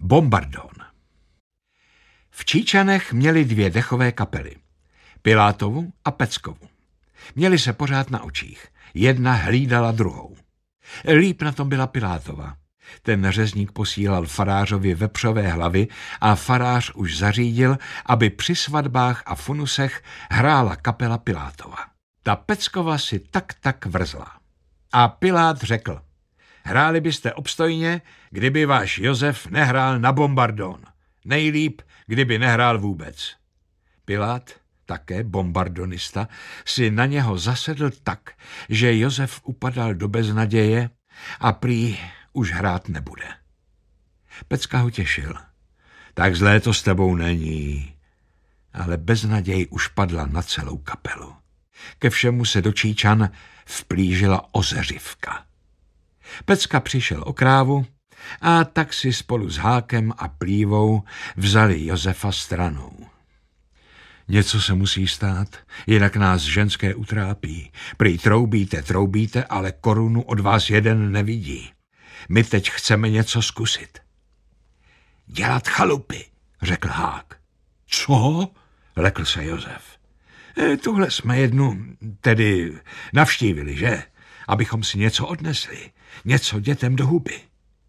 Bombardón. V Číčanech měli 2 dechové kapely. Pilátovu a Peckovu. Měli se pořád na očích. Jedna hlídala druhou. Líp na tom byla Pilátova. Ten řezník posílal farářovi vepřové hlavy a farář už zařídil, aby při svatbách a funusech hrála kapela Pilátova. Ta Peckova si tak vrzla. A Pilát řekl: hráli byste obstojně, kdyby váš Josef nehrál na Bombardón. Nejlíp, kdyby nehrál vůbec. Pilát, také bombardonista, si na něho zasedl tak, že Josef upadal do beznaděje a prý už hrát nebude. Pecka ho těšil. Tak zlé to s tebou není. Ale beznaděj už padla na celou kapelu. Ke všemu se do Číčan vplížila ozeřivka. Pecka přišel o krávu a tak si spolu s Hákem a Plívou vzali Josefa stranou. Něco se musí stát, jinak nás ženské utrápí. Prý troubíte, ale korunu od vás jeden nevidí. My teď chceme něco zkusit. Dělat chalupy, řekl Hák. Co? Lekl se Josef. Tuhle jsme jednu, tedy navštívili, že? Abychom si něco odnesli, něco dětem do huby.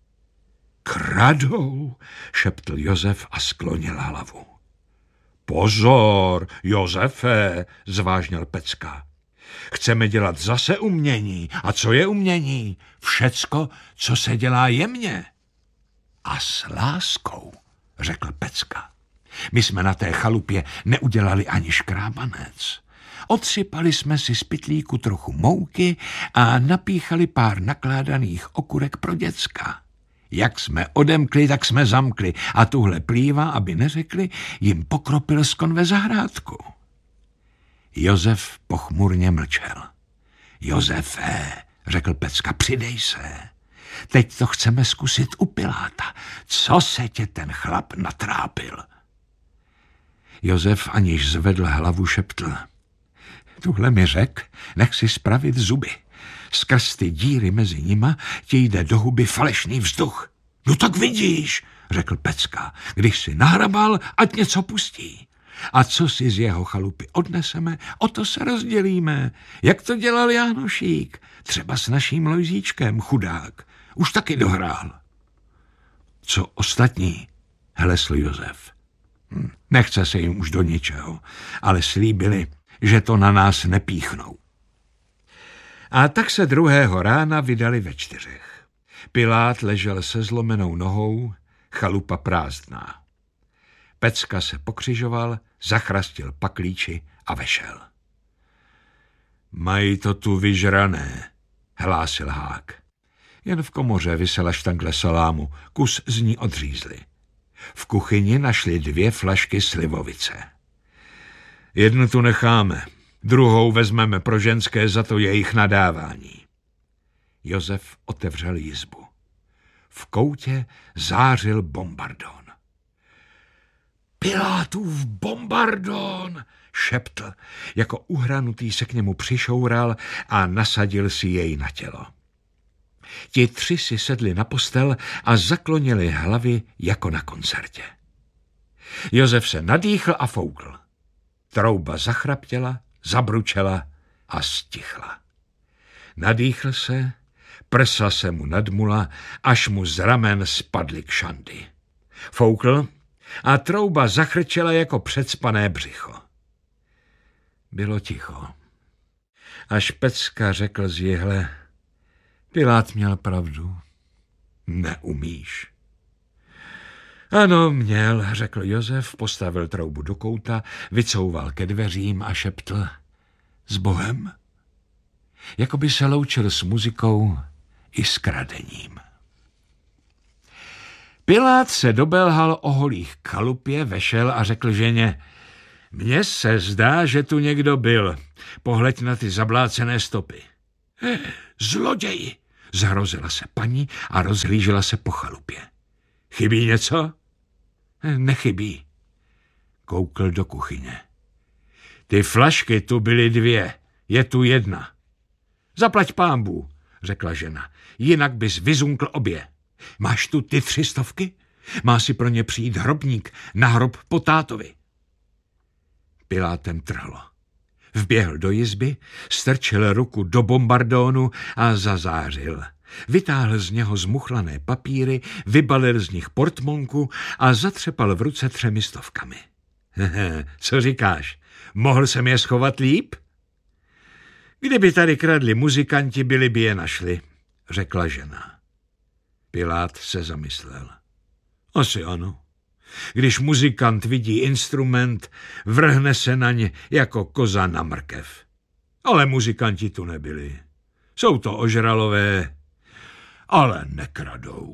Kradou, šeptl Josef a sklonil hlavu. Pozor, Josefe, zvážnil Pecka. Chceme dělat zase umění. A co je umění? Všecko, co se dělá jemně. A s láskou, řekl Pecka. My jsme na té chalupě neudělali ani škrábanec. Odsypali jsme si z pytlíku trochu mouky a napíchali pár nakládaných okurek pro děcka. Jak jsme odemkli, tak jsme zamkli a tuhle Plíva, aby neřekli, jim pokropil z konve zahrádku. Josef pochmurně mlčel. Josefe, řekl Pecka, přidej se. Teď to chceme zkusit u Piláta. Co se tě ten chlap natrápil? Josef aniž zvedl hlavu šeptl. Tuhle mi řek, nech si spravit zuby. Skrz ty díry mezi nima ti jde do huby falešný vzduch. No tak vidíš, řekl Pecka, když si nahrabal, ať něco pustí. A co si z jeho chalupy odneseme, o to se rozdělíme. Jak to dělal Jánošík, třeba s naším Lojzíčkem, chudák. Už taky dohrál. Co ostatní, hlesl Josef. Nechce se jim už do ničeho, ale slíbili, že to na nás nepíchnou. A tak se druhého rána vydali ve 4. Pilát ležel se zlomenou nohou, chalupa prázdná. Pecka se pokřižoval, zachrastil paklíči a vešel. Mají to tu vyžrané, hlásil Hák. Jen v komoře visela štangle salámu, kus z ní odřízli. V kuchyni našli 2 flašky slivovice. Jednu tu necháme, druhou vezmeme pro ženské za to jejich nadávání. Josef otevřel jizbu. V koutě zářil Bombardón. Pilátův Bombardón, šeptl, jako uhranutý se k němu přišoural a nasadil si jej na tělo. Ti 3 si sedli na postel a zaklonili hlavy jako na koncertě. Josef se nadýchl a foukl. Trouba zachraptěla, zabručela a stichla. Nadýchl se, prsa se mu nadmula, až mu z ramen spadly kšandy. Foukl a trouba zachrčela jako předspané břicho. Bylo ticho. Až Pecka řekl z jihle, Pilát měl pravdu. Neumíš. Ano, měl, řekl Josef, postavil troubu do kouta, vycouval ke dveřím a šeptl. S Bohem? Jakoby se loučil s muzikou i s kradením. Pilát se dobelhal o holích k chalupě, vešel a řekl ženě, mně se zdá, že tu někdo byl. Pohleď na ty zablácené stopy. Zloději, zhrozila se paní a rozhlížela se po chalupě. Chybí něco? Nechybí. Koukl do kuchyně. Ty flašky tu byly 2, je tu 1. Zaplať pánbů, řekla žena, jinak bys vyzunkl obě. Máš tu ty 300? Má si pro ně přijít hrobník na hrob po tátovi. Pilátem trhlo. Vběhl do jizby, strčil ruku do bombardónu a zazářil. Vytáhl z něho zmuchlané papíry, vybalil z nich portmonku a zatřepal v ruce 3 stovkami. Co říkáš? Mohl jsem je schovat líp? Kdyby tady kradli muzikanti, byli by je našli, řekla žena. Pilát se zamyslel. Asi ano. Když muzikant vidí instrument, vrhne se na ně jako koza na mrkev. Ale muzikanti tu nebyli. Jsou to ožralové, ale nekradou.